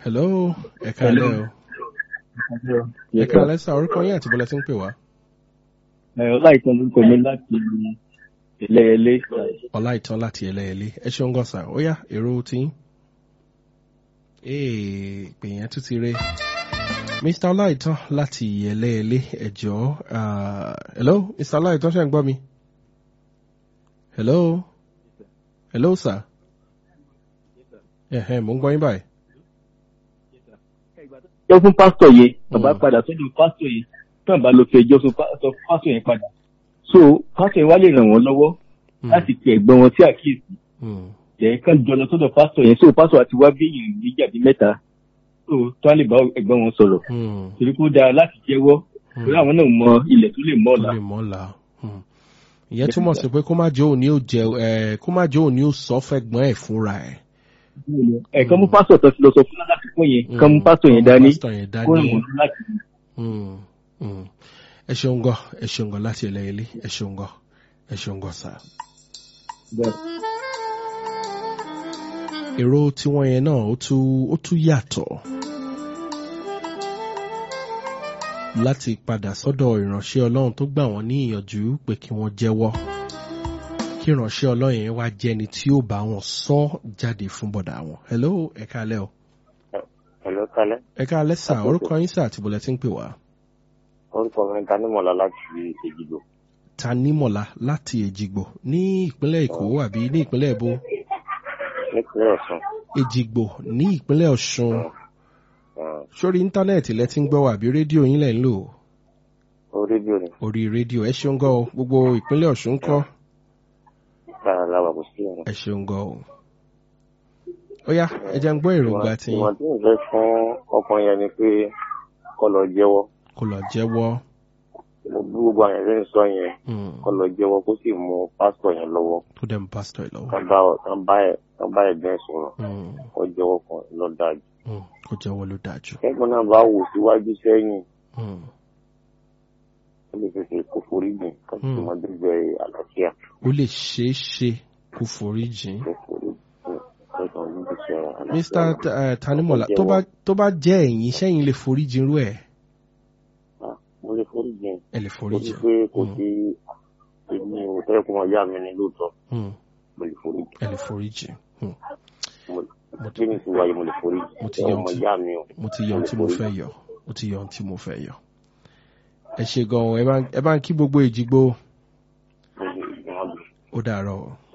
Hello, ẹ káalẹ́ o. Ẹ káalẹ́ sá, orúkọ yín àti bọ́lá tí ń pè wá. Ọláìtàn lórúkọ mi láti Ẹlẹ́yẹlé. Ọláìtàn láti Ẹlẹ́yẹlé. Ẹ ṣeun gan sá, ó yá èrò tí ń. Pè yẹn tún ti ré. Mr. Ọláìtàn láti Ẹlẹ́yẹlé, ẹ jọ̀ọ́. Hello, Mr. Ọláìtàn ṣé ń gbọ́ mi? Hello? Hello, sir. Mo ń gbọ́ yín báyìí. Ẹjọ́ fún pásítọ̀ yẹn, bàbá padà sọ́dọ̀ pásítọ̀ yẹn, tí wọ́n bá lọ fi ẹjọ́ fún pásítọ̀ yẹn padà. So, pásítọ̀ yẹn wá lè ràn wọ́n lọ́wọ́ láti pe ẹ̀gbọ́n wọn sí àkíyèsí. Ẹ̀ẹ̀kan jọ lọ sọ́dọ̀ pásítọ̀ yẹn, so pásítọ̀ àti wá bí èèyàn méjì àbí mẹ́ta. So, tó á lè bá ẹ̀gbọ́n wọn sọ̀rọ̀. Torí kó dáa láti jẹ́wọ́, torí àwọn náà mọ ilẹ̀ tó lè mọ́ ọ̀la. Ìyẹn túmọ̀ sí pé kó má jẹ́ òní ó sọ fẹ́gbọ́n ẹ̀ fúnra ẹ̀. Ẹ̀kan mú pásítọ̀ tó ti lọ sọ fún láti fún yẹn, kan mú pásítọ̀ yẹn dání, kó ràn wọ́n láti. Ẹ ṣeun gan láti Ẹlẹ́yẹlé, ẹ ṣeun gan sá. Èrò tiwọn yẹn náà ó tún yàtọ̀ láti padà sọ́dọ̀ ìránṣẹ́ Ọlọ́run tó gbà wọ́n ní ìyànjú pé kí wọ́n jẹ́wọ́. Kí ìránṣẹ́ Ọlọ́run yẹn wá jẹ́ni tí ó bá wọn sọ jáde fún bọ̀dà wọn. Hello, ẹ káalẹ́ o. Hello, kálẹ́. Ẹ káalẹ́ sà, orúkọ yín sà àti bọ̀lẹ̀ tí ń pè wá. Orúkọ mi Tanímọ̀lá láti Èjìgbò. Tanímọ̀lá láti Èjìgbò ní ìpínlẹ̀ Èkó àbí ní ìpínlẹ̀ Èbó? Nípínlẹ̀ Ọ̀ṣun. Èjìgbò ní ìpínlẹ̀ Ọ̀ṣun. Sórí íńtánẹ́ẹ̀tì lẹ ti ń gbọ́ wà bí rédíò yín lẹ̀ ń lò? Orí rédíò ni. Orí rédíò, ẹ ṣeun gan o, gbogbo ìpínlẹ̀ Ọ̀ṣun kọ́. Ẹ ṣeun gan o. Ó yá, ẹ jẹ́ ń gbọ́ èròǹgbà tí. Ìwọ̀n tí mo fẹ́ fún ọkùnrin yẹn ni pé kó lọ jẹ́wọ́. Kó lọ jẹ́wọ́. Gbogbo àwọn ẹ̀rẹ́ ń sọ yẹn kó lọ jẹ́wọ́ kó sì mú pásítọ̀ yẹn lọ́wọ́. Tó dẹ̀ mú pásítọ̀ yẹn lọ́wọ́. Kán bá ẹ̀gbẹ́ sọ̀rọ̀ kó jẹ́wọ́ kan lọ dájú. Kó jẹ́wọ́ ló dájú. Ẹ̀gbọ́n náà bá wò síwájú sẹ́yìn. Ó lè fèsì kó forí jìn kó sì mọ dúdú àlàáfíà. Ó lè ṣeé ṣe kó forí jìn. Mr. Tanímọ̀lá, tó bá jẹ́ ẹ̀yin sẹ́yìn lè forí jìn rú ẹ̀. Mo lè forí jìn. Ẹ lè forí jìn. Ó ti pé kò sí èmi ò tẹ́lẹ̀ kó máa yá mi ní lóòótọ́. Mo lè forí jìn. Ẹ lè forí jìn. Mo ti ní ìwáyé mo lè forí jìn. Mo ti yọ ohun tí mo fẹ́ yọ. Mo ti yọ ohun tí mo fẹ́ yọ. Ẹ ṣe gan-an, ẹ bá ń kí gbogbo Èjìgbò. Ó dàárọ̀.